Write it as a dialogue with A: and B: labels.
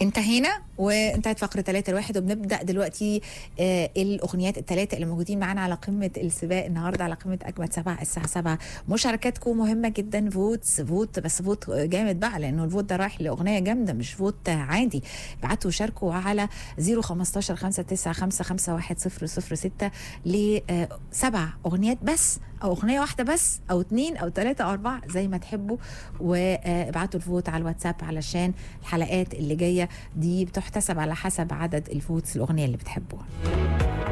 A: انتهينا وانتهت فقرة 3 الواحد، وبنبدأ دلوقتي الأغنيات الثلاثة اللي موجودين معانا على قمة السباق النهاردة، على قمة أجمد 7 الساعة 7. مشاركاتكم مهمة جدا، فوت بس فوت جامد بقى، لأنه الفوت ده رايح لأغنية جامدة مش فوت عادي. ابعتوا وشاركوا على 015 595 5100 ل7 أغنيات بس، أو أغنية واحدة بس، أو 2 أو 3 أو 4 زي ما تحبوا، وابعتوا الفوت على الواتساب علشان الحلقات اللي جاية دي بتحتسب على حسب عدد الفوتس الأغنية اللي بتحبوها.